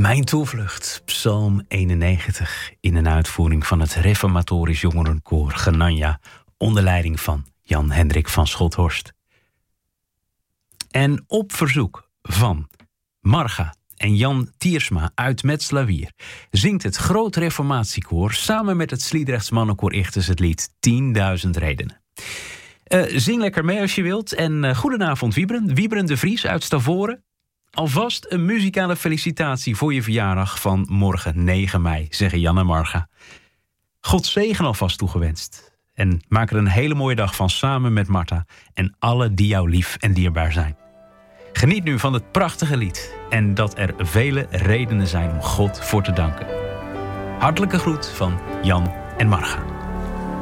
Mijn toevlucht, Psalm 91, in een uitvoering van het Reformatorisch Jongerenkoor Genanja, onder leiding van Jan Hendrik van Schothorst. En op verzoek van Marga en Jan Tiersma uit Metslawier zingt het Groot Reformatiekoor samen met het Sliedrechts Mannenkoor Ichthus het lied 10.000 redenen. Zing lekker mee als je wilt. En goedenavond Wiebren. Wiebren de Vries uit Stavoren. Alvast een muzikale felicitatie voor je verjaardag van morgen 9 mei, zeggen Jan en Marga. God zegen alvast toegewenst. En maak er een hele mooie dag van samen met Marta en alle die jou lief en dierbaar zijn. Geniet nu van het prachtige lied en dat er vele redenen zijn om God voor te danken. Hartelijke groet van Jan en Marga.